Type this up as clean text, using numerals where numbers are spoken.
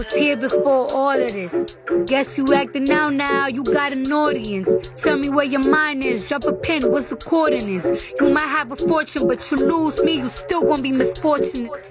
was here before all of this. Guess you acting now, you got an audience. Tell me where your mind is, drop a pin, what's the coordinates? You might have a fortune, but you lose me, you still gonna be misfortunate.